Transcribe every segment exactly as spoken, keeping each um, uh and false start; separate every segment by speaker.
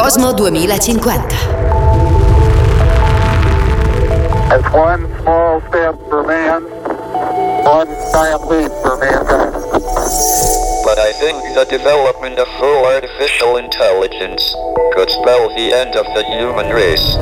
Speaker 1: Cosmo duemilacinquanta.
Speaker 2: It's one small step for man, one giant leap for mankind.
Speaker 3: But I think the development of full artificial intelligence could spell the end of the human race.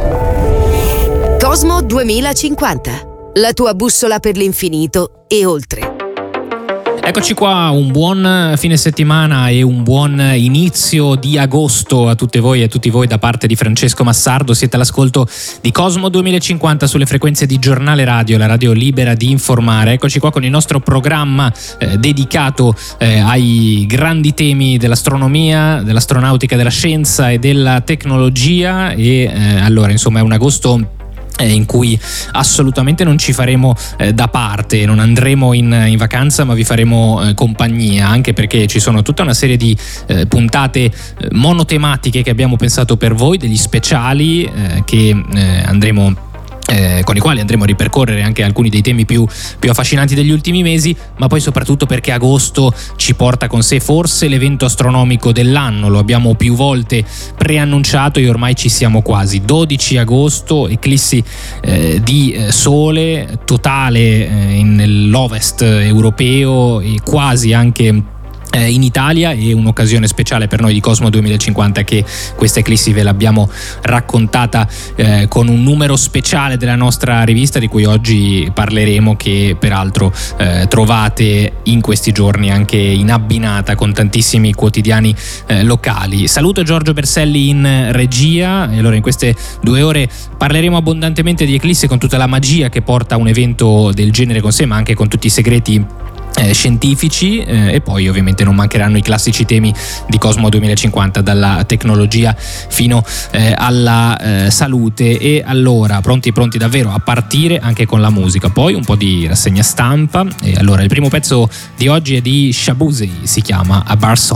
Speaker 1: Cosmo duemilacinquanta, la tua bussola per l'infinito e oltre.
Speaker 4: Eccoci qua, un buon fine settimana e un buon inizio di agosto a tutte voi e a tutti voi da parte di Francesco Massardo. Siete all'ascolto di Cosmo duemilacinquanta sulle frequenze di Giornale Radio, la radio libera di informare. Eccoci qua con il nostro programma eh, dedicato eh, ai grandi temi dell'astronomia, dell'astronautica, della scienza e della tecnologia. E eh, allora, insomma, è un agosto in cui assolutamente non ci faremo eh, da parte, non andremo in, in vacanza, ma vi faremo eh, compagnia, anche perché ci sono tutta una serie di eh, puntate eh, monotematiche che abbiamo pensato per voi, degli speciali eh, che eh, andremo Eh, con i quali andremo a ripercorrere anche alcuni dei temi più, più affascinanti degli ultimi mesi, ma poi soprattutto perché agosto ci porta con sé forse l'evento astronomico dell'anno. Lo abbiamo più volte preannunciato e ormai ci siamo quasi. dodici agosto, eclissi eh, di eh, sole totale eh, nell'ovest europeo e quasi anche in Italia, e un'occasione speciale per noi di Cosmo duemilacinquanta che questa eclissi ve l'abbiamo raccontata eh, con un numero speciale della nostra rivista di cui oggi parleremo, che peraltro eh, trovate in questi giorni anche in abbinata con tantissimi quotidiani eh, locali. Saluto Giorgio Berselli in regia e allora in queste due ore parleremo abbondantemente di eclissi con tutta la magia che porta un evento del genere con sé, ma anche con tutti i segreti Eh, scientifici eh, e poi ovviamente non mancheranno i classici temi di Cosmo duemilacinquanta, dalla tecnologia fino eh, alla eh, salute. E allora pronti pronti davvero a partire anche con la musica, poi un po' di rassegna stampa. E allora il primo pezzo di oggi è di Shabuzi, si chiama A Bar Song.